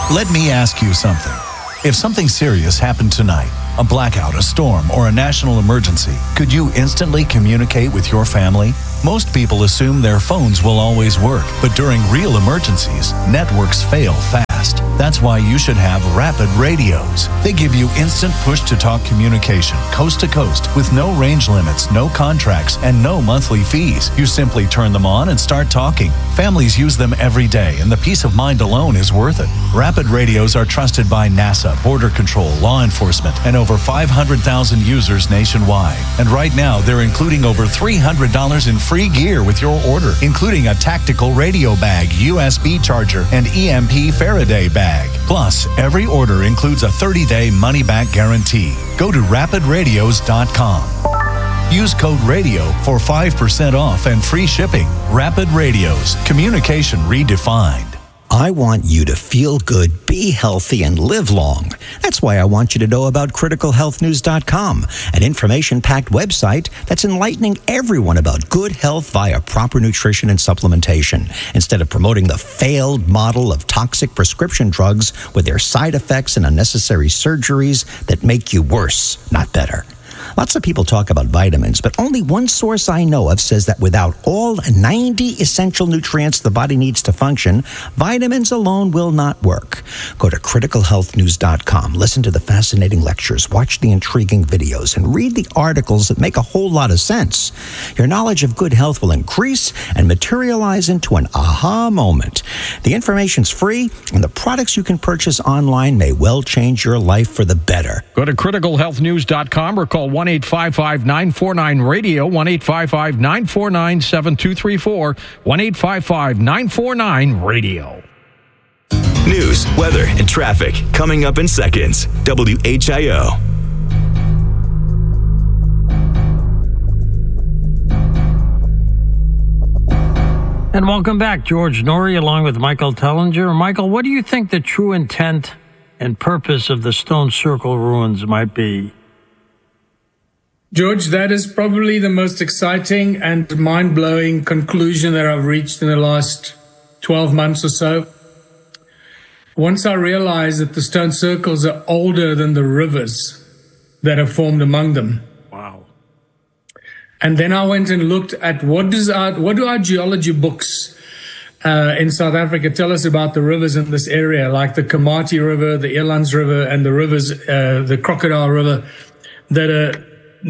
Let me ask you something. If something serious happened tonight, a blackout, a storm, or a national emergency, could you instantly communicate with your family? Most people assume their phones will always work, but during real emergencies, networks fail fast. That's why you should have Rapid Radios. They give you instant push-to-talk communication, coast to coast, with no range limits, no contracts, and no monthly fees. You simply turn them on and start talking. Families use them every day, and the peace of mind alone is worth it. Rapid Radios are trusted by NASA, Border Control, law enforcement, and over 500,000 users nationwide. And right now, they're including over $300 in free gear with your order, including a tactical radio bag, USB charger, and EMP Faraday bag. Plus, every order includes a 30-day money-back guarantee. Go to rapidradios.com. Use code RADIO for 5% off and free shipping. Rapid Radios. Communication redefined. I want you to feel good, be healthy, and live long. That's why I want you to know about criticalhealthnews.com, an information-packed website that's enlightening everyone about good health via proper nutrition and supplementation, instead of promoting the failed model of toxic prescription drugs with their side effects and unnecessary surgeries that make you worse, not better. Lots of people talk about vitamins, but only one source I know of says that without all 90 essential nutrients the body needs to function, vitamins alone will not work. Go to criticalhealthnews.com, listen to the fascinating lectures, watch the intriguing videos, and read the articles that make a whole lot of sense. Your knowledge of good health will increase and materialize into an aha moment. The information's free, and the products you can purchase online may well change your life for the better. Go to criticalhealthnews.com or call 1-855-949-RADIO, 1-855-949-7234, 1-855-949-RADIO. News, weather, and traffic coming up in seconds. WHIO. And welcome back. George Noory along with Michael Tellinger. Michael, what do you think the true intent and purpose of the Stone Circle ruins might be? George, that is probably the most exciting and mind-blowing conclusion that I've reached in the last 12 months or so. Once I realized that the stone circles are older than the rivers that are formed among them. Wow. And then I went and looked at what do our geology books in South Africa tell us about the rivers in this area, like the Komati River, the Elands River, and the rivers, the Crocodile River, that are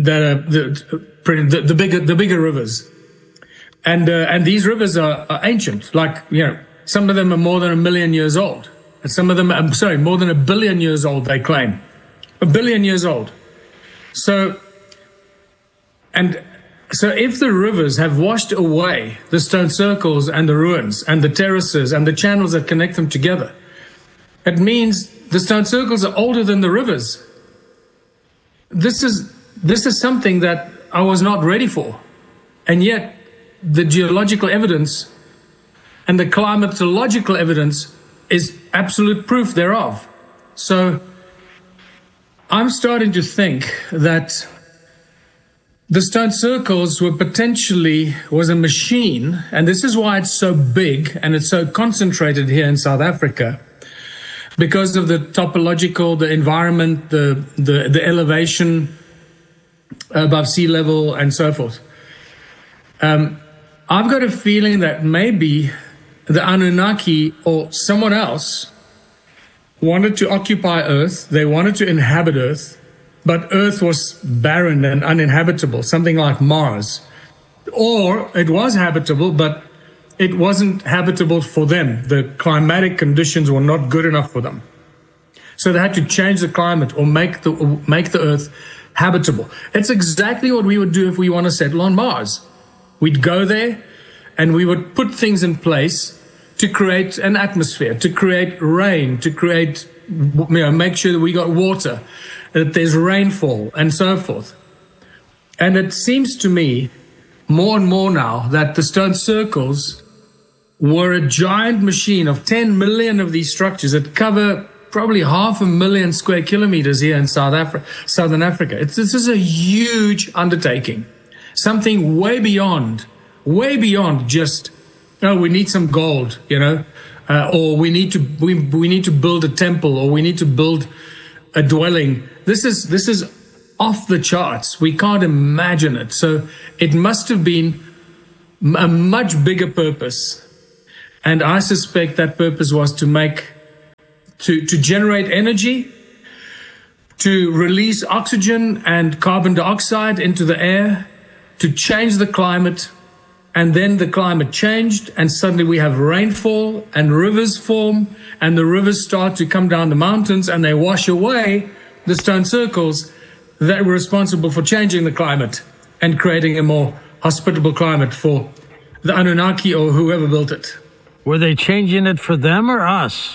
the bigger rivers, and these rivers are ancient. Like, you know, some of them are more than 1 million years old, and some of them are more than 1 billion years old. They claim 1 billion years old. So if the rivers have washed away the stone circles and the ruins and the terraces and the channels that connect them together, it means the stone circles are older than the rivers. This is something that I was not ready for. And yet the geological evidence and the climatological evidence is absolute proof thereof. So I'm starting to think that the stone circles was a machine, and this is why it's so big and it's so concentrated here in South Africa, because of the topological, the environment, the elevation above sea level and so forth. I've got a feeling that maybe the Anunnaki or someone else wanted to occupy Earth. They wanted to inhabit Earth, but Earth was barren and uninhabitable, something like Mars. Or it was habitable, but it wasn't habitable for them. The climatic conditions were not good enough for them. So they had to change the climate or make the Earth habitable. It's exactly what we would do if we want to settle on Mars. We'd go there and we would put things in place to create an atmosphere, to create rain, to create, make sure that we got water, that there's rainfall and so forth. And it seems to me more and more now that the stone circles were a giant machine of 10 million of these structures that cover probably 500,000 square kilometers here in Southern Africa. This is a huge undertaking, something way beyond just, we need some gold, or we need to build a temple, or we need to build a dwelling. This is off the charts. We can't imagine it. So it must have been a much bigger purpose. And I suspect that purpose was to generate energy, to release oxygen and carbon dioxide into the air, to change the climate. And then the climate changed, and suddenly we have rainfall and rivers form, and the rivers start to come down the mountains, and they wash away the stone circles that were responsible for changing the climate and creating a more hospitable climate for the Anunnaki or whoever built it. Were they changing it for them or us?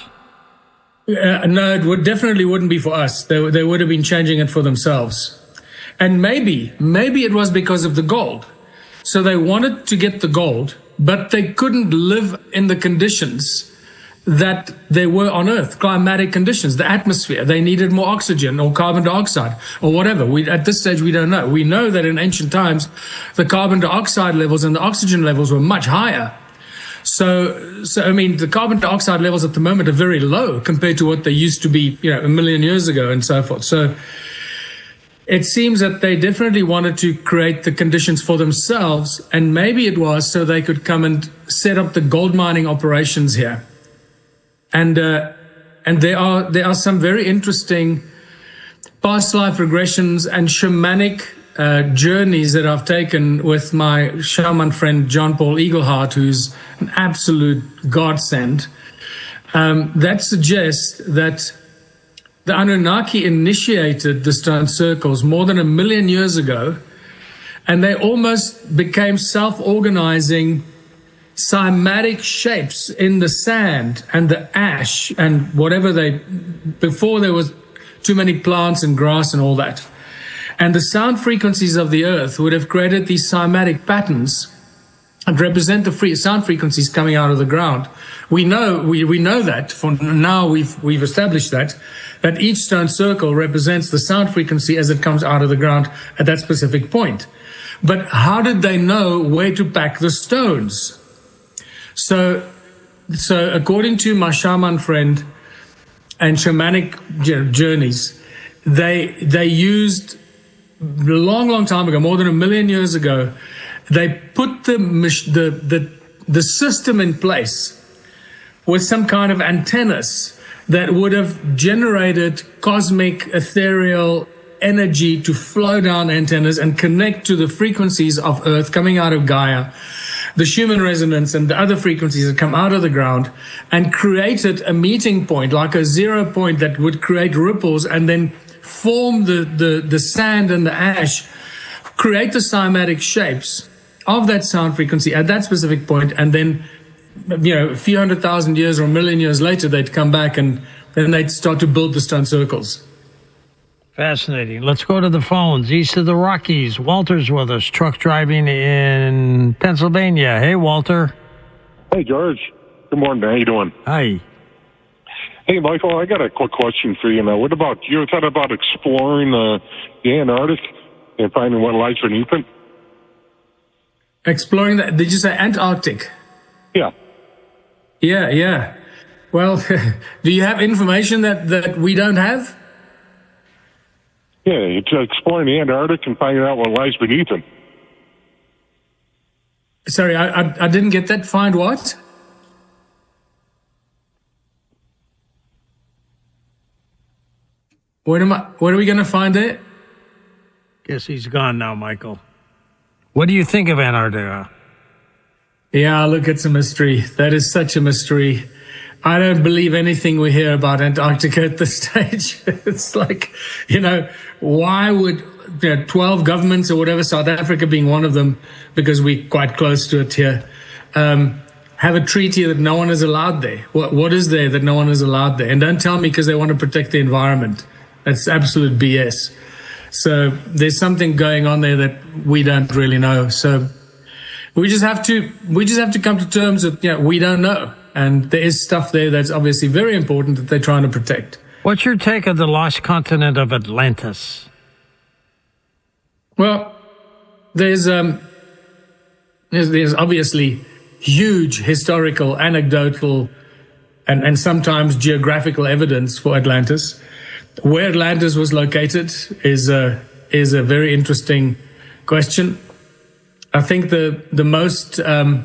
No, it definitely wouldn't be for us. They would have been changing it for themselves. And maybe it was because of the gold. So they wanted to get the gold, but they couldn't live in the conditions that they were on Earth, climatic conditions, the atmosphere. They needed more oxygen or carbon dioxide or whatever. At this stage, we don't know. We know that in ancient times, the carbon dioxide levels and the oxygen levels were much higher. So I mean, the carbon dioxide levels at the moment are very low compared to what they used to be, 1 million years ago and so forth. So it seems that they definitely wanted to create the conditions for themselves, and maybe it was so they could come and set up the gold mining operations here. And there are some very interesting past life regressions and shamanic journeys that I've taken with my shaman friend John Paul Eagleheart, who's an absolute godsend, that suggests that the Anunnaki initiated the stone circles more than 1 million years ago, and they almost became self-organizing cymatic shapes in the sand and the ash and whatever before there was too many plants and grass and all that. And the sound frequencies of the earth would have created these cymatic patterns and represent the sound frequencies coming out of the ground. We know that for now we've established that each stone circle represents the sound frequency as it comes out of the ground at that specific point. But how did they know where to pack the stones? So according to my shaman friend and shamanic journeys, they used a long time ago, more than 1 million years ago, they put the system in place with some kind of antennas that would have generated cosmic ethereal energy to flow down antennas and connect to the frequencies of Earth coming out of Gaia, the Schumann resonance and the other frequencies that come out of the ground, and created a meeting point, like a 0 point that would create ripples and then form the sand and the ash, create the cymatic shapes of that sound frequency at that specific point, and then a few 100,000 years or 1 million years later, they'd come back and then they'd start to build the stone circles. Fascinating. Let's go to the phones. East of the Rockies. Walter's with us, truck driving in Pennsylvania. Hey, Walter. Hey, George. Good morning. How you doing? Hi. Hey, Michael, I got a quick question for you now. What about, you ever thought about exploring the Antarctic and finding what lies beneath it? Exploring that? Did you say Antarctic? Yeah. Yeah. Well, do you have information that we don't have? Yeah, it's exploring the Antarctic and finding out what lies beneath it. Sorry, I didn't get that. Find what? What are we going to find there? Guess he's gone now, Michael. What do you think of Antarctica? Yeah, look, it's a mystery. That is such a mystery. I don't believe anything we hear about Antarctica at this stage. It's like, why would 12 governments or whatever, South Africa being one of them, because we're quite close to it here, have a treaty that no one is allowed there? What is there that no one is allowed there? And don't tell me because they want to protect the environment. That's absolute BS. So there's something going on there that we don't really know. So we just have to come to terms that we don't know. And there is stuff there that's obviously very important that they're trying to protect. What's your take of the lost continent of Atlantis? Well, there's obviously huge historical, anecdotal and sometimes geographical evidence for Atlantis. Where Atlantis was located is a very interesting question. I think the most,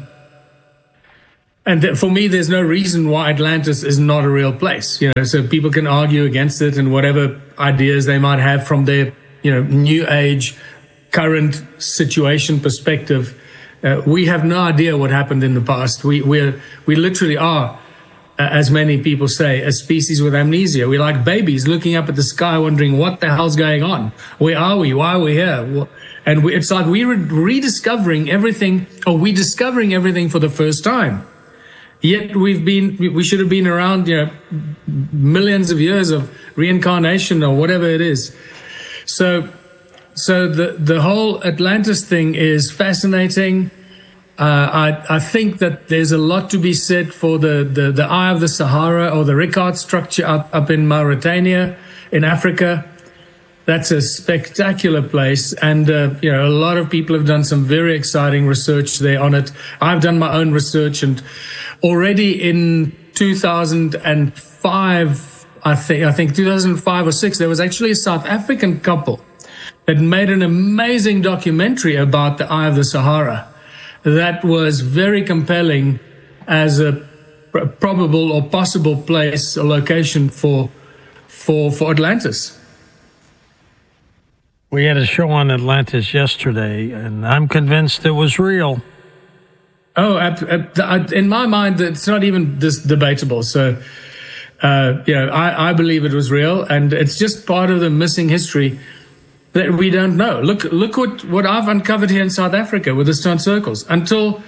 for me, there's no reason why Atlantis is not a real place. So people can argue against it and whatever ideas they might have from their, new age, current situation perspective. We have no idea what happened in the past. We literally are, as many people say, a species with amnesia. We're like babies looking up at the sky, wondering what the hell's going on. Where are we? Why are we here? And it's like we're rediscovering everything, or we're discovering everything for the first time. Yet we should have been around, millions of years of reincarnation or whatever it is. So the whole Atlantis thing is fascinating. I think that there's a lot to be said for the Eye of the Sahara, or the Richard structure up in Mauritania in Africa. That's a spectacular place, and a lot of people have done some very exciting research there on it. I've done my own research, and already in 2005, I think 2005 or 6, there was actually a South African couple that made an amazing documentary about the Eye of the Sahara that was very compelling as a probable or possible place or location for Atlantis. We had a show on Atlantis yesterday, and I'm convinced it was real. Oh, in my mind, it's not even debatable. So, I believe it was real, and it's just part of the missing history that we don't know. Look what I've uncovered here in South Africa with the stone circles. Until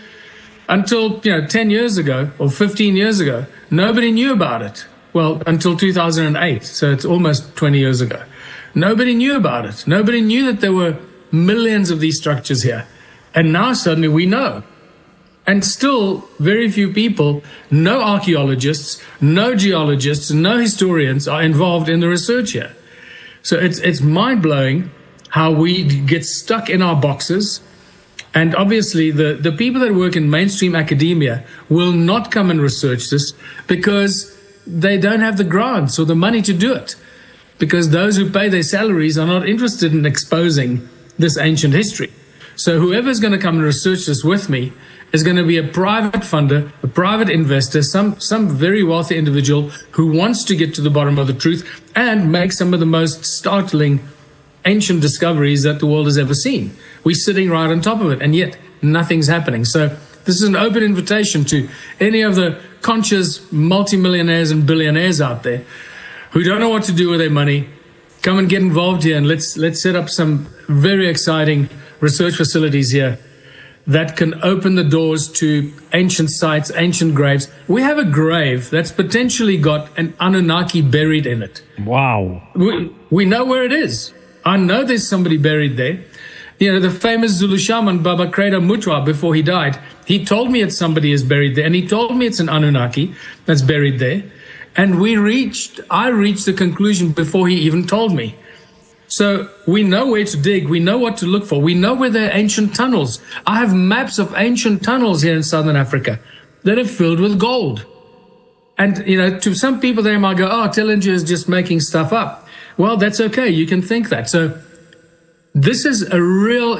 10 years ago or 15 years ago, nobody knew about it. Well, until 2008, so it's almost 20 years ago. Nobody knew about it. Nobody knew that there were millions of these structures here. And now suddenly we know. And still, very few people, no archaeologists, no geologists, no historians are involved in the research here. So it's mind-blowing how we get stuck in our boxes. And obviously, the people that work in mainstream academia will not come and research this because they don't have the grants or the money to do it. Because those who pay their salaries are not interested in exposing this ancient history. So whoever's going to come and research this with me is going to be a private funder, a private investor, some very wealthy individual who wants to get to the bottom of the truth and make some of the most startling ancient discoveries that the world has ever seen. We're sitting right on top of it, and yet nothing's happening. So this is an open invitation to any of the conscious multimillionaires and billionaires out there who don't know what to do with their money. Come and get involved here, and let's set up some very exciting research facilities here that can open the doors to ancient sites, ancient graves. We have a grave that's potentially got an Anunnaki buried in it. Wow. We know where it is. I know there's somebody buried there. The famous Zulu shaman, Baba Kreda Mutwa, before he died, he told me that somebody is buried there, and he told me it's an Anunnaki that's buried there. And I reached the conclusion before he even told me. So we know where to dig. We know what to look for. We know where there are ancient tunnels. I have maps of ancient tunnels here in Southern Africa that are filled with gold. And, to some people, they might go, oh, Tellinger is just making stuff up. Well, that's okay. You can think that. So this is a real,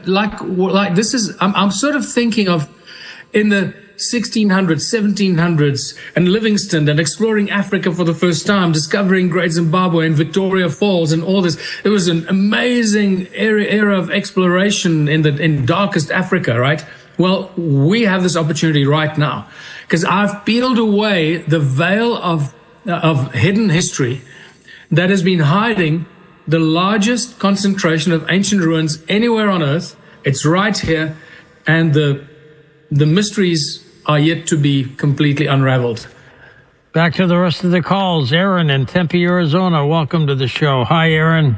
like this is, I'm sort of thinking of in the 1600s, 1700s, and Livingstone, and exploring Africa for the first time, discovering Great Zimbabwe and Victoria Falls and all this. It was an amazing era of exploration in darkest Africa, right? Well, we have this opportunity right now because I've peeled away the veil of hidden history that has been hiding the largest concentration of ancient ruins anywhere on Earth. It's right here, and the mysteries are yet to be completely unraveled. Back to the rest of the calls. Aaron in Tempe, Arizona. Welcome to the show. Hi, Aaron.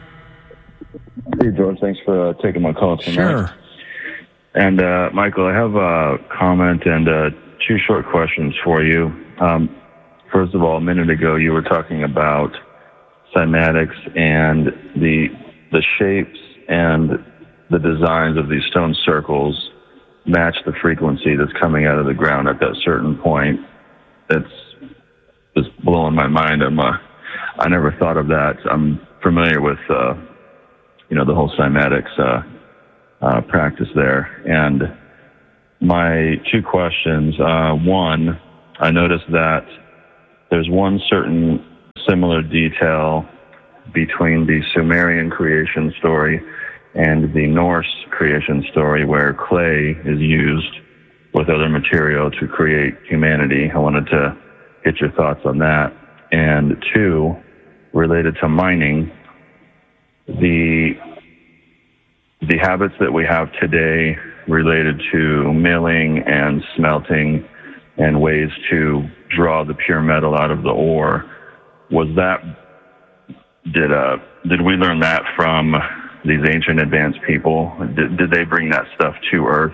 Hey, George. Thanks for taking my call tonight. Sure. And, Michael, I have a comment and two short questions for you. First of all, a minute ago, you were talking about cymatics and the shapes and the designs of these stone circles match the frequency that's coming out of the ground at that certain point. It's blowing my mind. I never thought of that. I'm familiar with, the whole cymatics practice there. And my two questions, one, I noticed that there's one certain similar detail between the Sumerian creation story and the Norse creation story where clay is used with other material to create humanity. I wanted to get your thoughts on that. And two, related to mining, the habits that we have today related to milling and smelting and ways to draw the pure metal out of the ore, did we learn that from these ancient advanced people? Did they bring that stuff to Earth?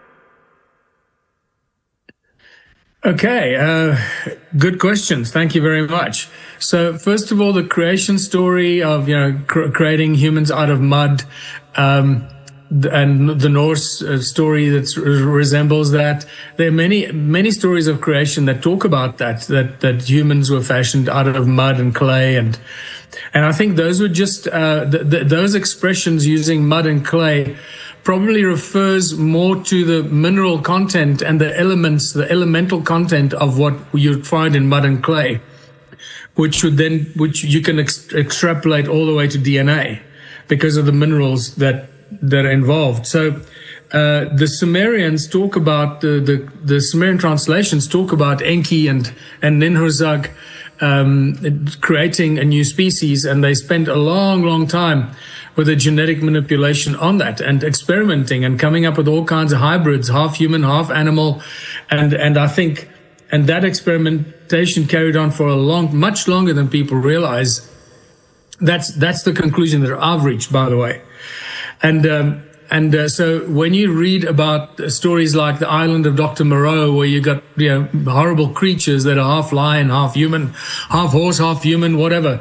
Okay, good questions. Thank you very much. So first of all, the creation story of creating humans out of mud, and the Norse story that resembles that. There are many stories of creation that talk about that humans were fashioned out of mud and clay, and I think those were just those expressions using mud and clay probably refers more to the mineral content and the elemental content of what you'd find in mud and clay, which you can extrapolate all the way to DNA because of the minerals that are involved. So the Sumerians talk about the Sumerian translations talk about Enki and Ninhursag creating a new species, and they spent a long time with a genetic manipulation on that and experimenting and coming up with all kinds of hybrids, half human, half animal. And I think, and that experimentation carried on for much longer than people realize. That's the conclusion that I've reached, by the way. And so when you read about stories like the island of Dr. Moreau, where you got horrible creatures that are half lion, half human, half horse, half human, whatever,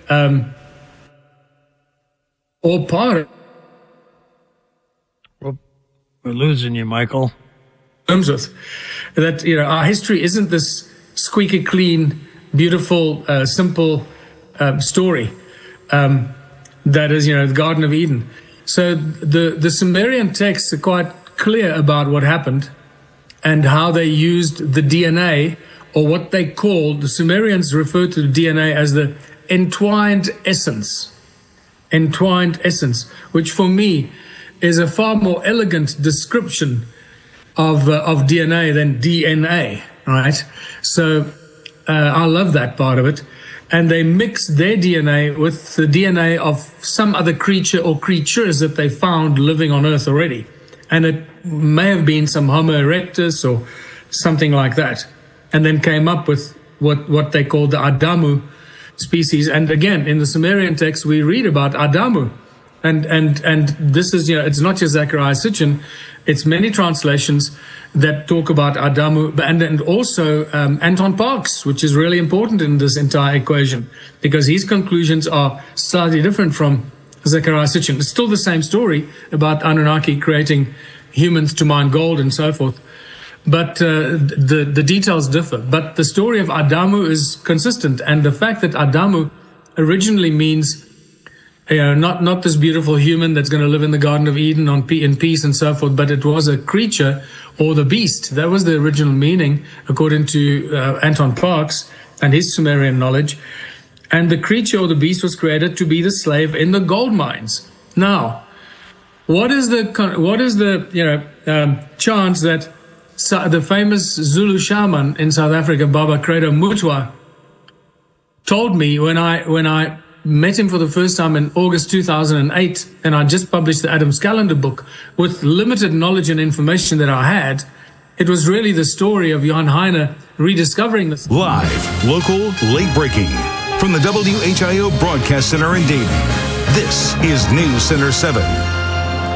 or part. We're losing you, Michael. Terms with that, our history isn't this squeaky clean, beautiful, simple story that is, the Garden of Eden. So the Sumerian texts are quite clear about what happened and how they used the DNA, or what they called, the Sumerians refer to the DNA as the entwined essence, which for me is a far more elegant description of DNA than DNA, right? So I love that part of it. And they mixed their DNA with the DNA of some other creature or creatures that they found living on Earth already. And it may have been some Homo erectus or something like that. And then came up with what they called the Adamu species. And again, in the Sumerian text, we read about Adamu. And this is, it's not just Zechariah Sitchin, it's many translations that talk about Adamu, and also Anton Parks, which is really important in this entire equation, because his conclusions are slightly different from Zechariah Sitchin. It's still the same story about Anunnaki creating humans to mine gold and so forth, but the details differ. But the story of Adamu is consistent, and the fact that Adamu originally means not this beautiful human that's going to live in the Garden of Eden in peace and so forth, but it was a creature or the beast. That was the original meaning, according to Anton Parks and his Sumerian knowledge. And the creature or the beast was created to be the slave in the gold mines. Now, what is the chance that the famous Zulu shaman in South Africa, Baba Credo Mutwa, told me when I met him for the first time in August 2008, and I just published the Adams Calendar book with limited knowledge and information that I had. It was really the story of Johann Heine rediscovering this. Live, local, late breaking from the WHIO Broadcast Center in Dayton. This is News Center 7.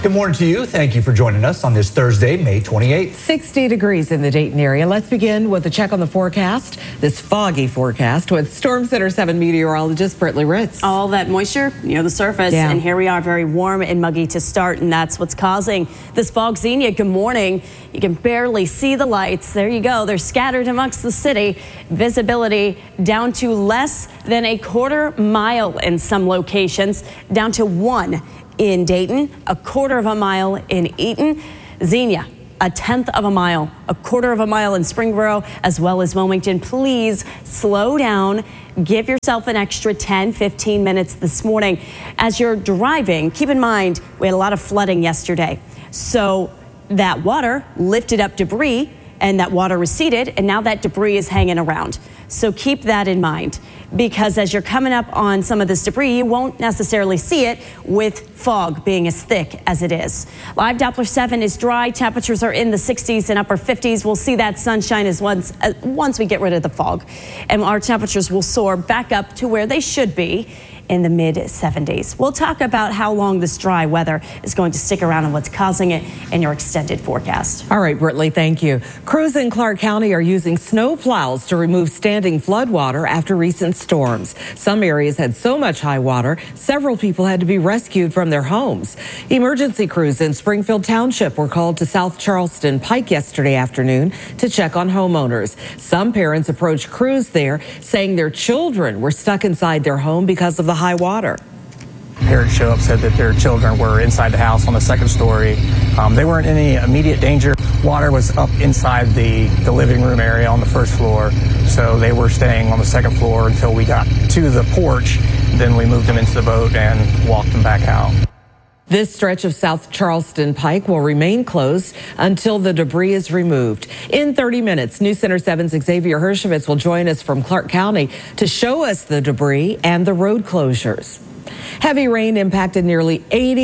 Good morning to you. Thank you for joining us on this Thursday, May 28th. 60 degrees in the Dayton area. Let's begin with a check on the forecast. This foggy forecast with Storm Center 7 meteorologist Brittany Ritz. All that moisture near the surface. Yeah. And here we are, very warm and muggy to start. And that's what's causing this fog. Xenia, good morning. You can barely see the lights. There you go. They're scattered amongst the city. Visibility down to less than a quarter mile in some locations, down to 1 in Dayton, a quarter of a mile in Eaton. Xenia, a 1/10 of a mile, a quarter of a mile in Springboro, as well as Wilmington. Please slow down. Give yourself an extra 10, 15 minutes this morning. As you're driving, keep in mind, we had a lot of flooding yesterday. So that water lifted up debris and that water receded, and now that debris is hanging around. So keep that in mind, because as you're coming up on some of this debris, you won't necessarily see it with fog being as thick as it is. Live Doppler 7 is dry. Temperatures are in the 60s and upper 50s. We'll see that sunshine as once we get rid of the fog. And our temperatures will soar back up to where they should be in the mid 70s. We'll talk about how long this dry weather is going to stick around and what's causing it in your extended forecast. All right, Brittany, thank you. Crews in Clark County are using snow plows to remove standing floodwater after recent storms. Some areas had so much high water, several people had to be rescued from their homes. Emergency crews in Springfield Township were called to South Charleston Pike yesterday afternoon to check on homeowners. Some parents approached crews there saying their children were stuck inside their home because of the high water. Parents showed up, said that their children were inside the house on the second story. They weren't in any immediate danger. Water was up inside the living room area on the first floor, so they were staying on the second floor until we got to the porch. Then we moved them into the boat and walked them back out. This stretch of South Charleston Pike will remain closed until the debris is removed. In 30 minutes, News Center 7's Xavier Hershevitz will join us from Clark County to show us the debris and the road closures. Heavy rain impacted nearly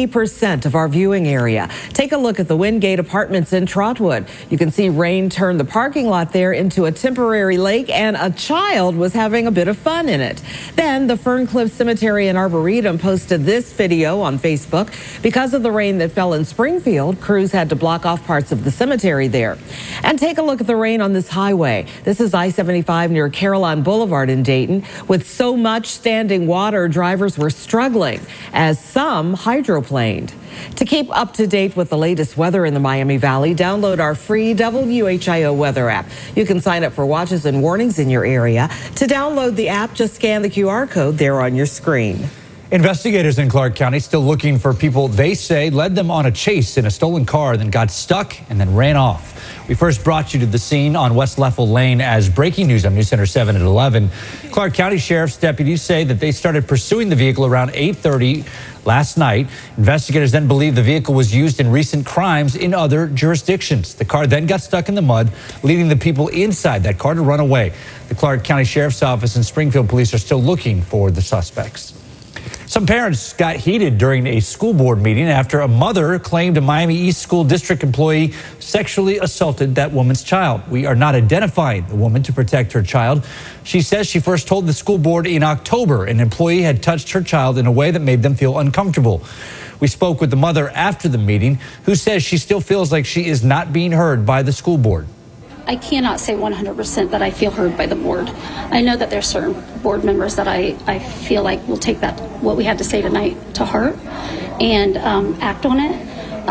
80% of our viewing area. Take a look at the Wingate Apartments in Trotwood. You can see rain turn the parking lot there into a temporary lake, and a child was having a bit of fun in it. Then the Ferncliff Cemetery and Arboretum posted this video on Facebook. Because of the rain that fell in Springfield, crews had to block off parts of the cemetery there. And take a look at the rain on this highway. This is I-75 near Caroline Boulevard in Dayton. With so much standing water, drivers were struggling as some hydroplaned. To keep up to date with the latest weather in the Miami Valley, download our free WHIO weather app. You can sign up for watches and warnings in your area. To download the app, just scan the QR code there on your screen. Investigators in Clark County still looking for people they say led them on a chase in a stolen car, then got stuck and then ran off. We first brought you to the scene on West Leffel Lane as breaking news on News Center 7 at 11. Clark County Sheriff's deputies say that they started pursuing the vehicle around 8:30 last night. Investigators then believe the vehicle was used in recent crimes in other jurisdictions. The car then got stuck in the mud, leading the people inside that car to run away. The Clark County Sheriff's Office and Springfield Police are still looking for the suspects. Some parents got heated during a school board meeting after a mother claimed a Miami East School District employee sexually assaulted that woman's child. We are not identifying the woman to protect her child. She says she first told the school board in October an employee had touched her child in a way that made them feel uncomfortable. We spoke with the mother after the meeting, who says she still feels like she is not being heard by the school board. I cannot say 100% that I feel heard by the board. I know that there's certain board members that I feel like will take that, what we had to say tonight, to heart and act on it.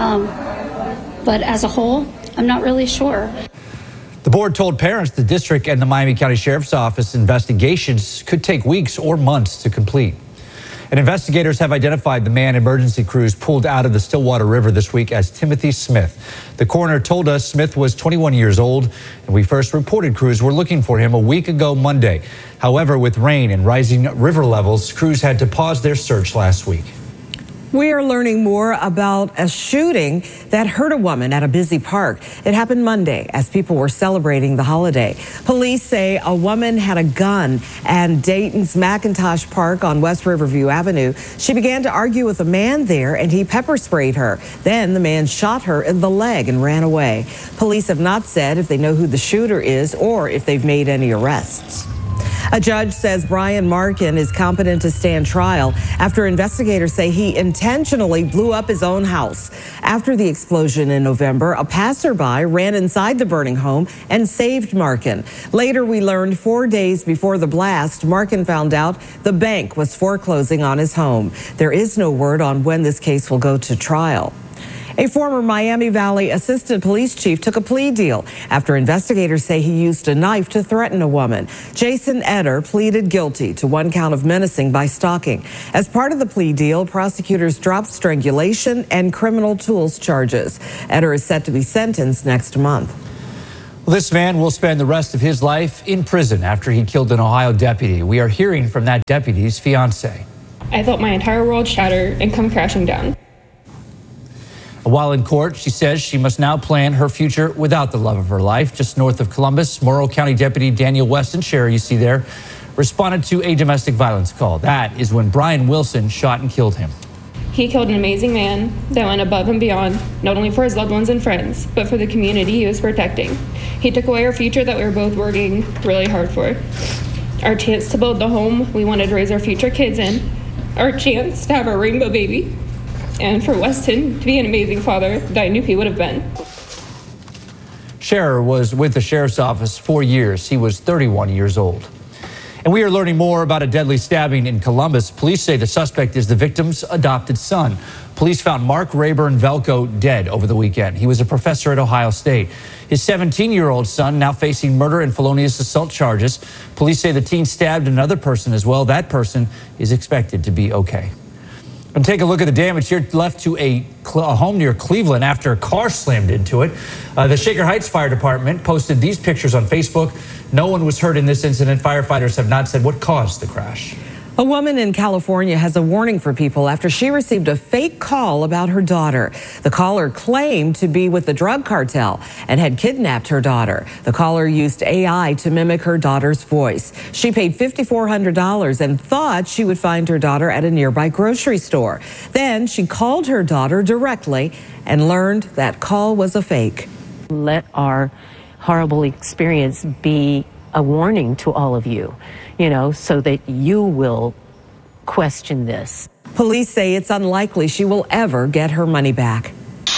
But as a whole, I'm not really sure. The board told parents the district and the Miami County Sheriff's Office investigations could take weeks or months to complete. And investigators have identified the man emergency crews pulled out of the Stillwater River this week as Timothy Smith. The coroner told us Smith was 21 years old, and we first reported crews were looking for him a week ago Monday. However, with rain and rising river levels, crews had to pause their search last week. We are learning more about a shooting that hurt a woman at a busy park. It happened Monday as people were celebrating the holiday. Police say a woman had a gun at Dayton's McIntosh Park on West Riverview Avenue. She began to argue with a man there, and he pepper sprayed her. Then the man shot her in the leg and ran away. Police have not said if they know who the shooter is or if they've made any arrests. A judge says Brian Markin is competent to stand trial after investigators say he intentionally blew up his own house. After the explosion in November, a passerby ran inside the burning home and saved Markin. Later, we learned 4 days before the blast, Markin found out the bank was foreclosing on his home. There is no word on when this case will go to trial. A former Miami Valley assistant police chief took a plea deal after investigators say he used a knife to threaten a woman. Jason Etter pleaded guilty to 1 count of menacing by stalking. As part of the plea deal, prosecutors dropped strangulation and criminal tools charges. Etter is set to be sentenced next month. Well, this man will spend the rest of his life in prison after he killed an Ohio deputy. We are hearing from that deputy's fiance. I felt my entire world shatter and come crashing down. While in court, she says she must now plan her future without the love of her life. Just north of Columbus, Morrow County Deputy Daniel Weston, Sherry, you see there, responded to a domestic violence call. That is when Brian Wilson shot and killed him. He killed an amazing man that went above and beyond, not only for his loved ones and friends, but for the community he was protecting. He took away our future that we were both working really hard for. Our chance to build the home we wanted to raise our future kids in. Our chance to have a rainbow baby. And for Weston to be an amazing father that I knew he would have been. Scherer was with the sheriff's office 4 years. He was 31 years old. And we are learning more about a deadly stabbing in Columbus. Police say the suspect is the victim's adopted son. Police found Mark Rayburn Velko dead over the weekend. He was a professor at Ohio State. His 17-year-old son now facing murder and felonious assault charges. Police say the teen stabbed another person as well. That person is expected to be okay. And take a look at the damage here left to a home near Cleveland after a car slammed into it. The Shaker Heights Fire Department posted these pictures on Facebook. No one was hurt in this incident. Firefighters have not said what caused the crash. A woman in California has a warning for people after she received a fake call about her daughter. The caller claimed to be with the drug cartel and had kidnapped her daughter. The caller used AI to mimic her daughter's voice. She paid $5,400 and thought she would find her daughter at a nearby grocery store. Then she called her daughter directly and learned that call was a fake. Let our horrible experience be a warning to all of you, so that you will question this. Police say it's unlikely she will ever get her money back.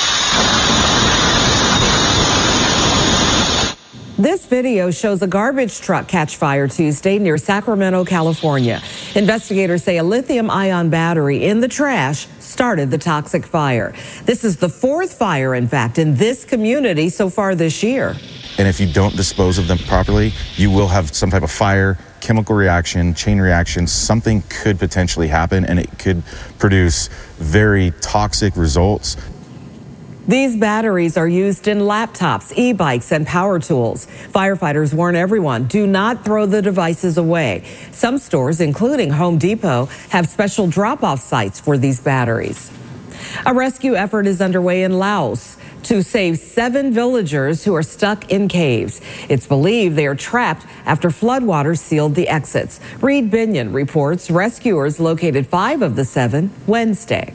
This video shows a garbage truck catch fire Tuesday near Sacramento, California. Investigators say a lithium-ion battery in the trash started the toxic fire. This is the 4th fire, in fact, in this community so far this year. And if you don't dispose of them properly, you will have some type of fire, chemical reaction, chain reaction. Something could potentially happen, and it could produce very toxic results. These batteries are used in laptops, e-bikes, and power tools. Firefighters warn everyone, do not throw the devices away. Some stores, including Home Depot, have special drop-off sites for these batteries. A rescue effort is underway in Laos to save 7 villagers who are stuck in caves. It's believed they are trapped after floodwaters sealed the exits. Reed Binion reports rescuers located 5 of the 7 Wednesday.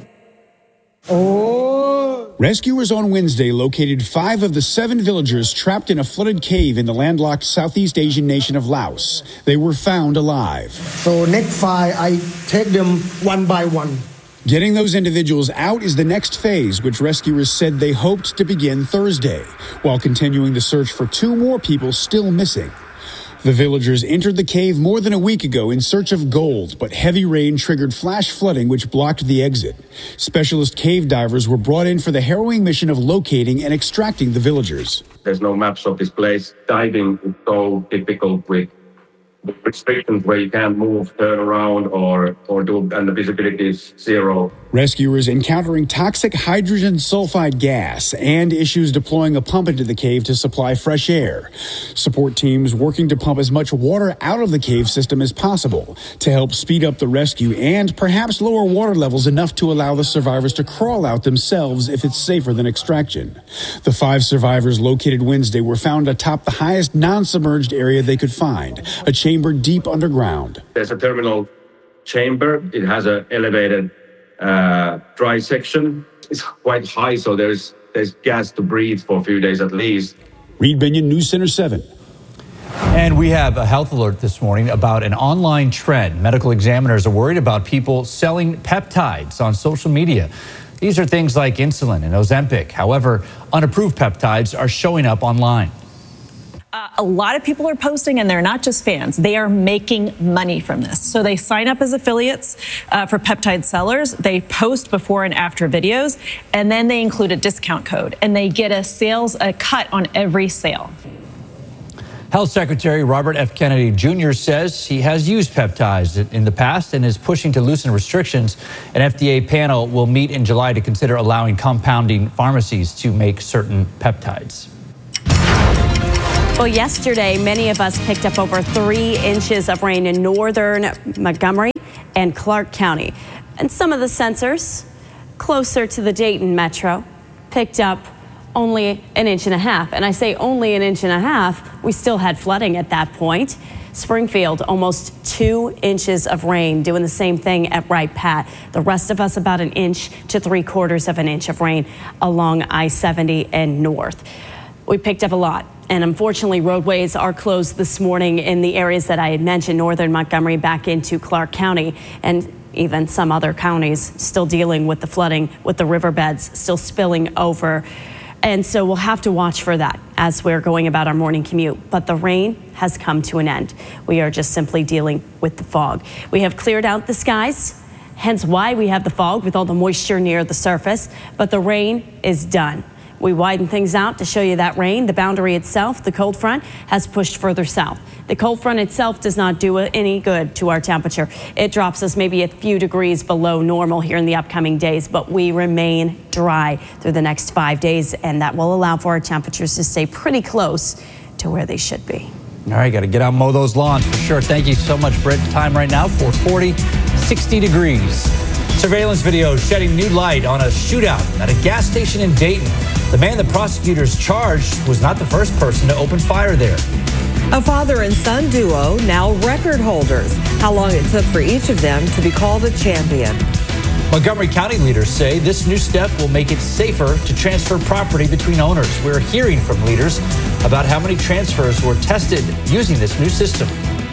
Rescuers on Wednesday located 5 of the 7 villagers trapped in a flooded cave in the landlocked Southeast Asian nation of Laos. They were found alive. So next 5, I take them one by one. Getting those individuals out is the next phase, which rescuers said they hoped to begin Thursday, while continuing the search for 2 more people still missing. The villagers entered the cave more than a week ago in search of gold, but heavy rain triggered flash flooding which blocked the exit. Specialist cave divers were brought in for the harrowing mission of locating and extracting the villagers. There's no maps of this place. Diving is so difficult with restrictions where you can't move, turn around, or do, and the visibility is 0. Rescuers encountering toxic hydrogen sulfide gas and issues deploying a pump into the cave to supply fresh air. Support teams working to pump as much water out of the cave system as possible to help speed up the rescue and perhaps lower water levels enough to allow the survivors to crawl out themselves if it's safer than extraction. The 5 survivors located Wednesday were found atop the highest non-submerged area they could find, a chamber deep underground. There's a terminal chamber. It has an elevated dry section. It's quite high, so there's gas to breathe for a few days at least. Reed Binion, News Center 7. And we have a health alert this morning about an online trend. Medical examiners are worried about people selling peptides on social media. These are things like insulin and Ozempic. However, unapproved peptides are showing up online. A lot of people are posting, and they're not just fans. They are making money from this. So they sign up as affiliates for peptide sellers. They post before and after videos, and then they include a discount code, and they get a cut on every sale. Health Secretary Robert F. Kennedy Jr. says he has used peptides in the past and is pushing to loosen restrictions. An FDA panel will meet in July to consider allowing compounding pharmacies to make certain peptides. Well, yesterday, many of us picked up over 3 inches of rain in northern Montgomery and Clark County. And some of the sensors closer to the Dayton metro picked up only 1.5 inches. And I say only 1.5 inches. We still had flooding at that point. Springfield, almost 2 inches of rain, doing the same thing at Wright Pat. The rest of us about 1 inch to 3/4 inch of rain along I-70 and north. We picked up a lot. And unfortunately, roadways are closed this morning in the areas that I had mentioned, northern Montgomery back into Clark County, and even some other counties still dealing with the flooding, with the riverbeds still spilling over. And so we'll have to watch for that as we're going about our morning commute. But the rain has come to an end. We are just simply dealing with the fog. We have cleared out the skies, hence why we have the fog with all the moisture near the surface. But the rain is done. We widen things out to show you that rain. The boundary itself, the cold front, has pushed further south. The cold front itself does not do any good to our temperature. It drops us maybe a few degrees below normal here in the upcoming days, but we remain dry through the next 5 days, and that will allow for our temperatures to stay pretty close to where they should be. All right, got to get out and mow those lawns for sure. Thank you so much, Britt. Time right now, 4:40, 60 degrees. Surveillance video shedding new light on a shootout at a gas station in Dayton. The man the prosecutors charged was not the first person to open fire there. A father and son duo, now record holders. How long it took for each of them to be called a champion. Montgomery County leaders say this new step will make it safer to transfer property between owners. We're hearing from leaders about how many transfers were tested using this new system.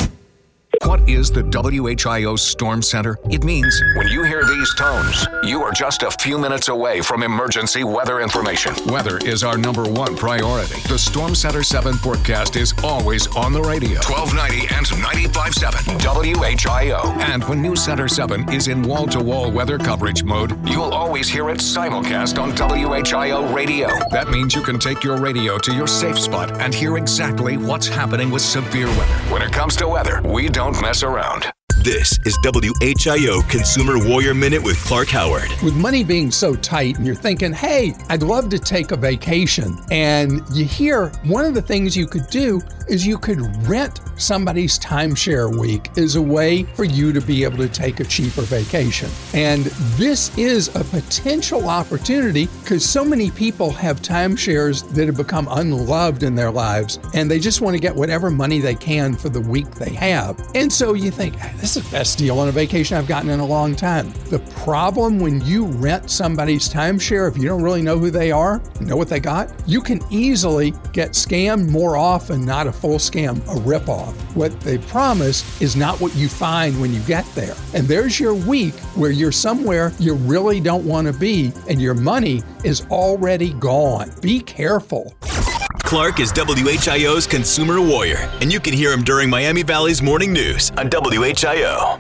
What is the WHIO Storm Center? It means when you hear these tones, you are just a few minutes away from emergency weather information. Weather is our #1 priority. The Storm Center 7 forecast is always on the radio. 1290 and 95.7 WHIO. And when News Center 7 is in wall-to-wall weather coverage mode, you'll always hear it simulcast on WHIO radio. That means you can take your radio to your safe spot and hear exactly what's happening with severe weather. When it comes to weather, we don't mess around. This is WHIO Consumer Warrior Minute with Clark Howard. With money being so tight and you're thinking, hey, I'd love to take a vacation. And you hear one of the things you could do is you could rent somebody's timeshare week as a way for you to be able to take a cheaper vacation. And this is a potential opportunity because so many people have timeshares that have become unloved in their lives and they just want to get whatever money they can for the week they have. And so you think, this is the best deal on a vacation I've gotten in a long time. The problem when you rent somebody's timeshare, if you don't really know who they are, know what they got, you can easily get scammed more often, not a full scam, a ripoff. What they promise is not what you find when you get there. And there's your week where you're somewhere you really don't want to be and your money is already gone. Be careful. Clark is WHIO's Consumer Warrior, and you can hear him during Miami Valley's Morning News on WHIO.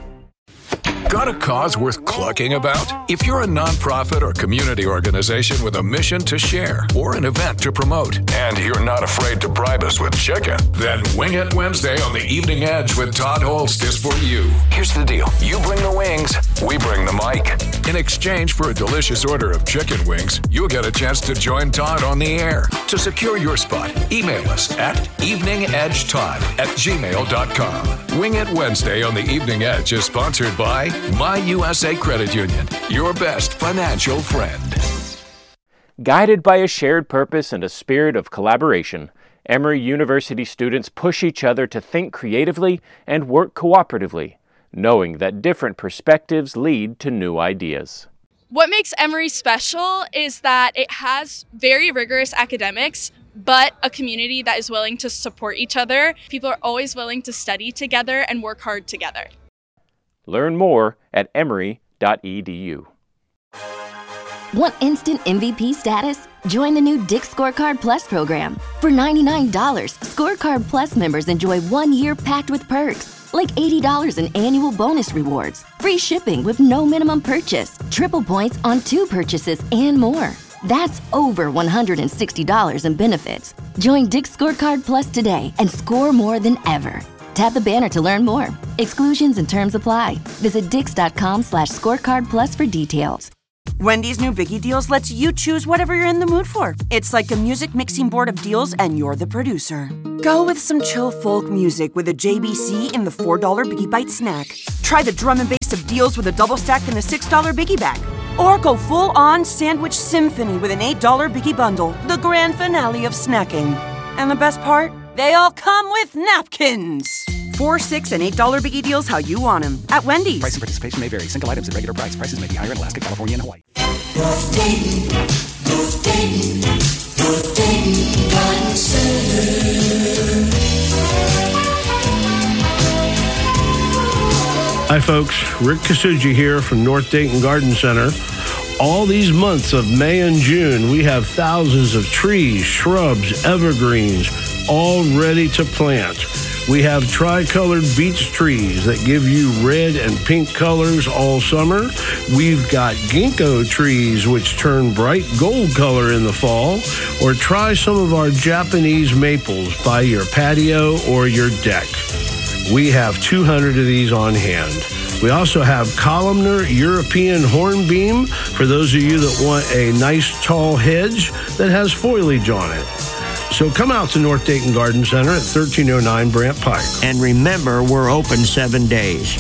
Got a cause worth clucking about? If you're a nonprofit or community organization with a mission to share or an event to promote, and you're not afraid to bribe us with chicken, then Wing It Wednesday on the Evening Edge with Todd Holst is for you. Here's the deal. You bring the wings, we bring the mic. In exchange for a delicious order of chicken wings, you'll get a chance to join Todd on the air. To secure your spot, email us at eveningedgetodd@gmail.com. Wing It Wednesday on the Evening Edge is sponsored by My USA Credit Union, your best financial friend. Guided by a shared purpose and a spirit of collaboration, Emory University students push each other to think creatively and work cooperatively, knowing that different perspectives lead to new ideas. What makes Emory special is that it has very rigorous academics, but a community that is willing to support each other. People are always willing to study together and work hard together. Learn more at emory.edu. Want instant MVP status? Join the new Dick's Scorecard Plus program. For $99, Scorecard Plus members enjoy 1 year packed with perks, like $80 in annual bonus rewards, free shipping with no minimum purchase, triple points on 2 purchases, and more. That's over $160 in benefits. Join Dick's Scorecard Plus today and score more than ever. Tap the banner to learn more. Exclusions and terms apply. Visit dix.com/scorecardplus for details. Wendy's new Biggie Deals lets you choose whatever you're in the mood for. It's like a music mixing board of deals, and you're the producer. Go with some chill folk music with a JBC in the $4 Biggie Bite snack. Try the drum and bass of deals with a double stack in the $6 Biggie Bag. Or go full-on sandwich symphony with an $8 Biggie Bundle, the grand finale of snacking. And the best part? They all come with napkins. $4, $6, and $8 Biggie Deals how you want them at Wendy's. Price and participation may vary. Single items at regular price. Prices may be higher in Alaska, California, and Hawaii. Hi folks, Rick Kasuji here from North Dayton Garden Center. All these months of May and June, we have thousands of trees, shrubs, evergreens, all ready to plant. We have tri-colored beech trees that give you red and pink colors all summer. We've got ginkgo trees which turn bright gold color in the fall. Or try some of our Japanese maples by your patio or your deck. We have 200 of these on hand. We also have columnar European hornbeam for those of you that want a nice tall hedge that has foliage on it. So come out to North Dayton Garden Center at 1309 Brant Pike. And remember, we're open 7 days.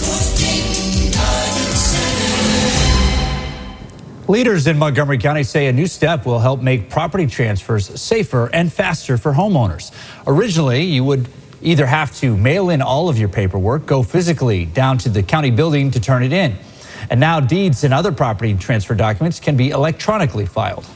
Leaders in Montgomery County say a new step will help make property transfers safer and faster for homeowners. Originally, you would either have to mail in all of your paperwork, go physically down to the county building to turn it in. And now deeds and other property transfer documents can be electronically filed.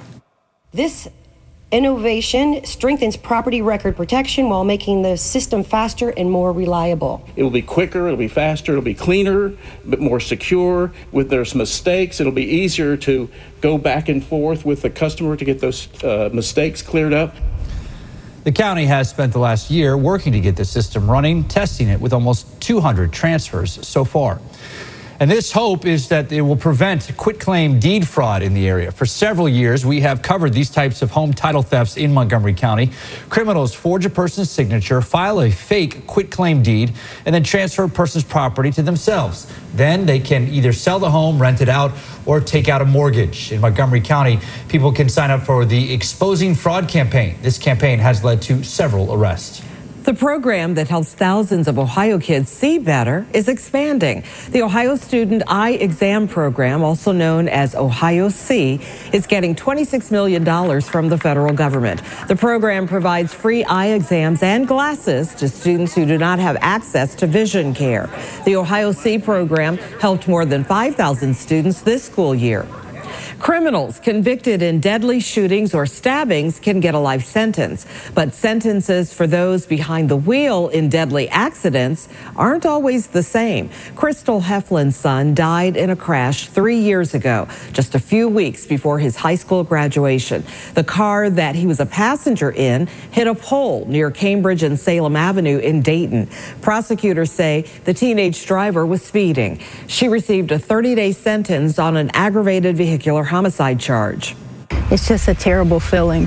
This innovation strengthens property record protection while making the system faster and more reliable. It will be quicker, it'll be faster, it'll be cleaner, but more secure. With there's mistakes, it'll be easier to go back and forth with the customer to get those mistakes cleared up. The county has spent the last year working to get the system running, testing it with almost 200 transfers so far. And this hope is that it will prevent quitclaim deed fraud in the area. For several years, we have covered these types of home title thefts in Montgomery County. Criminals forge a person's signature, file a fake quitclaim deed, and then transfer a person's property to themselves. Then they can either sell the home, rent it out, or take out a mortgage. In Montgomery County, people can sign up for the Exposing Fraud campaign. This campaign has led to several arrests. The program that helps thousands of Ohio kids see better is expanding. The Ohio Student Eye Exam Program, also known as Ohio See, is getting $26 million from the federal government. The program provides free eye exams and glasses to students who do not have access to vision care. The Ohio See program helped more than 5,000 students this school year. Criminals convicted in deadly shootings or stabbings can get a life sentence, but sentences for those behind the wheel in deadly accidents aren't always the same. Crystal Heflin's son died in a crash 3 years ago, just a few weeks before his high school graduation. The car that he was a passenger in hit a pole near Cambridge and Salem Avenue in Dayton. Prosecutors say the teenage driver was speeding. She received a 30-day sentence on an aggravated vehicular homicide charge. It's just a terrible feeling,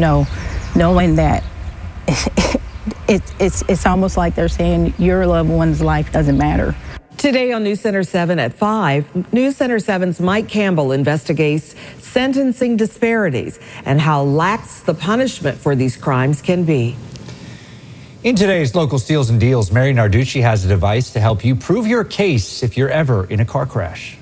knowing that it's almost like they're saying your loved one's life doesn't matter. Today on News Center 7 at 5, News Center 7's Mike Campbell investigates sentencing disparities and how lax the punishment for these crimes can be. In today's Local Steals and Deals, Mary Narducci has a device to help you prove your case if you're ever in a car crash.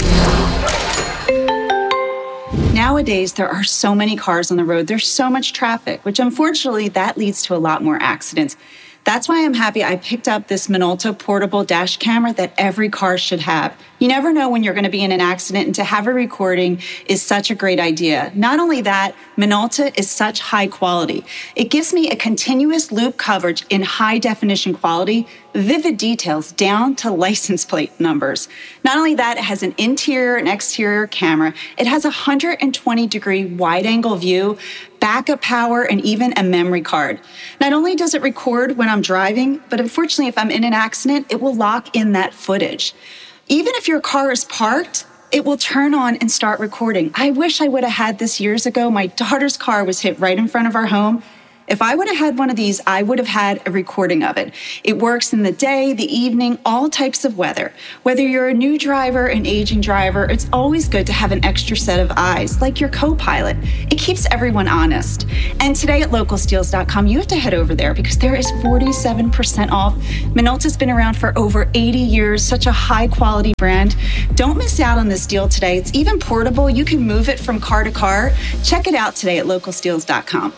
Nowadays, there are so many cars on the road. There's so much traffic, which unfortunately that leads to a lot more accidents. That's why I'm happy I picked up this Minolta portable dash camera that every car should have. You never know when you're going to be in an accident, and to have a recording is such a great idea. Not only that, Minolta is such high quality. It gives me a continuous loop coverage in high definition quality, vivid details down to license plate numbers. Not only that, it has an interior and exterior camera. It has a 120-degree wide-angle view, backup power, and even a memory card. Not only does it record when I'm driving, but unfortunately, if I'm in an accident, it will lock in that footage. Even if your car is parked, it will turn on and start recording. I wish I would have had this years ago. My daughter's car was hit right in front of our home. If I would have had one of these, I would have had a recording of it. It works in the day, the evening, all types of weather. Whether you're a new driver, an aging driver, it's always good to have an extra set of eyes, like your co-pilot. It keeps everyone honest. And today at localsteals.com, you have to head over there because there is 47% off. Minolta's been around for over 80 years, such a high-quality brand. Don't miss out on this deal today. It's even portable. You can move it from car to car. Check it out today at localsteals.com.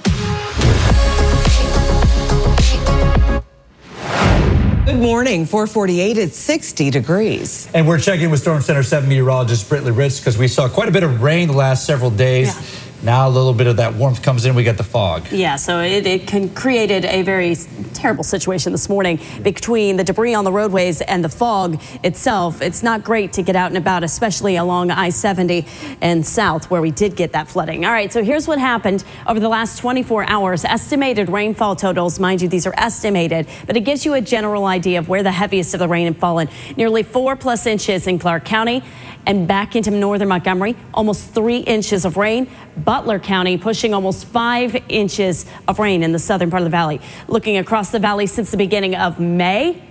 Good morning. 448, it's 60 degrees. And we're checking with Storm Center 7 meteorologist Britley Ritz because we saw quite a bit of rain the last several days. Yeah. Now a little bit of that warmth comes in, we get the fog. Yeah, so it created a very terrible situation this morning between the debris on the roadways and the fog itself. It's not great to get out and about, especially along I-70 and south where we did get that flooding. All right, so here's what happened over the last 24 hours. Estimated rainfall totals, mind you, these are estimated, but it gives you a general idea of where the heaviest of the rain had fallen. Nearly 4+ inches in Clark County and back into northern Montgomery, almost 3 inches of rain. Butler County pushing almost 5 inches of rain in the southern part of the valley. Looking across the valley since the beginning of May,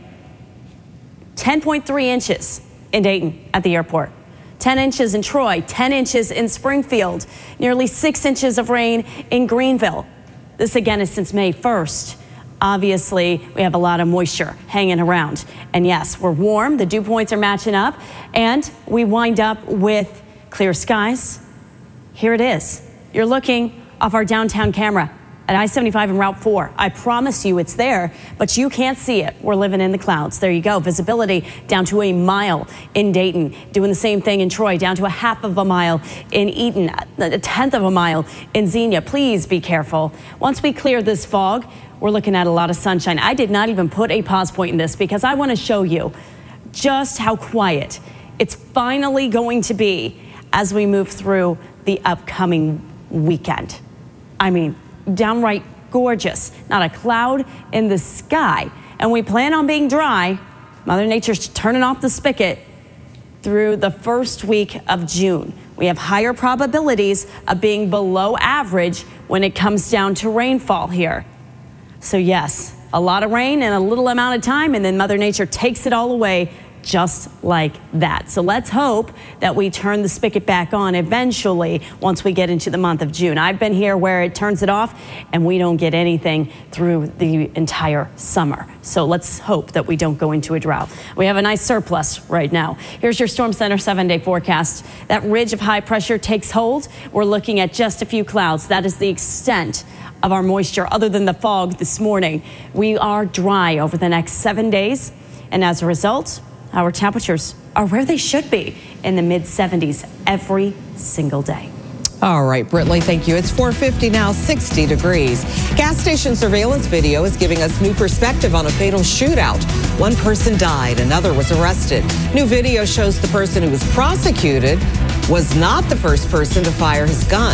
10.3 inches in Dayton at the airport. 10 inches in Troy, 10 inches in Springfield, nearly 6 inches of rain in Greenville. This again is since May 1st. Obviously, we have a lot of moisture hanging around. And yes, we're warm, the dew points are matching up, and we wind up with clear skies. Here it is. You're looking off our downtown camera at I-75 and Route 4. I promise you it's there, but you can't see it. We're living in the clouds. There you go. Visibility down to a mile in Dayton. Doing the same thing in Troy, down to a half of a mile in Eaton, a tenth of a mile in Xenia. Please be careful. Once we clear this fog, we're looking at a lot of sunshine. I did not even put a pause point in this because I want to show you just how quiet it's finally going to be as we move through the upcoming weekend. I mean, downright gorgeous. Not a cloud in the sky. And we plan on being dry. Mother Nature's turning off the spigot through the first week of June. We have higher probabilities of being below average when it comes down to rainfall here. So yes, a lot of rain in a little amount of time, and then Mother Nature takes it all away just like that. So let's hope that we turn the spigot back on eventually once we get into the month of June. I've been here where it turns it off and we don't get anything through the entire summer. So let's hope that we don't go into a drought. We have a nice surplus right now. Here's your Storm Center 7-day forecast. That ridge of high pressure takes hold. We're looking at just a few clouds. That is the extent of our moisture. Other than the fog this morning, we are dry over the next 7 days. And as a result, our temperatures are where they should be in the mid-70s every single day. All right, Britley, thank you. It's 4:50 now, 60 degrees. Gas station surveillance video is giving us new perspective on a fatal shootout. One person died, another was arrested. New video shows the person who was prosecuted was not the first person to fire his gun.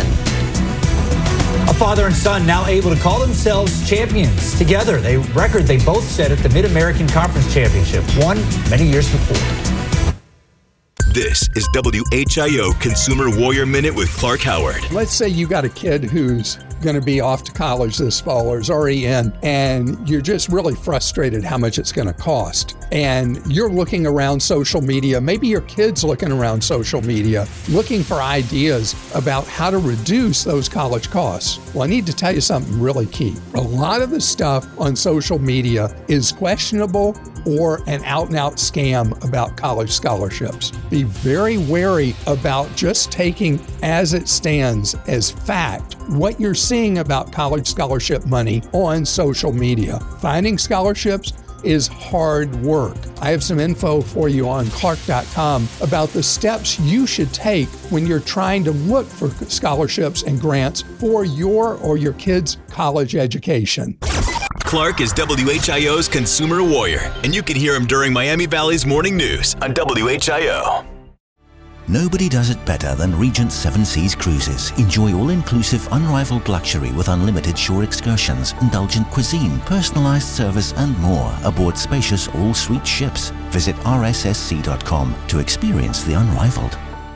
A father and son now able to call themselves champions together. They both set at the Mid-American Conference Championship, won many years before. This is WHIO Consumer Warrior Minute with Clark Howard. Let's say you got a kid who's going to be off to college this fall or is already in, and you're just really frustrated how much it's going to cost. And you're looking around social media, maybe your kid's looking around social media, looking for ideas about how to reduce those college costs. Well, I need to tell you something really key. A lot of the stuff on social media is questionable or an out-and-out scam about college scholarships. Be very wary about just taking as it stands as fact what you're seeing about college scholarship money on social media. Finding scholarships is hard work. I have some info for you on Clark.com about the steps you should take when you're trying to look for scholarships and grants for your or your kids' college education. Clark is WHIO's consumer warrior, and you can hear him during Miami Valley's morning news on WHIO. Nobody does it better than Regent Seven Seas Cruises. Enjoy all-inclusive, unrivaled luxury with unlimited shore excursions, indulgent cuisine, personalized service, and more aboard spacious all-suite ships. Visit rssc.com to experience the unrivaled.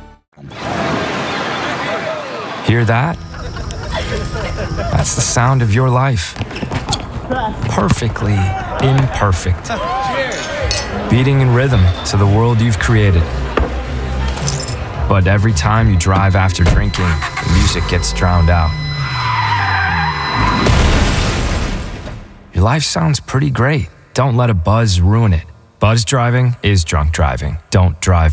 Hear that? That's the sound of your life. Perfectly imperfect. Beating in rhythm to the world you've created. But every time you drive after drinking, the music gets drowned out. Your life sounds pretty great. Don't let a buzz ruin it. Buzz driving is drunk driving. Don't drive